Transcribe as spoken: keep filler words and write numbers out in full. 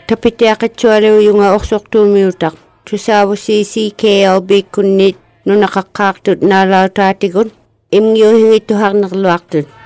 Tapiti akatsualo yung oksok tumiutak. Tusawa si C K L B kunit no nakakaktut na law tatigon. Imyo hingi tuhak nakluaktut.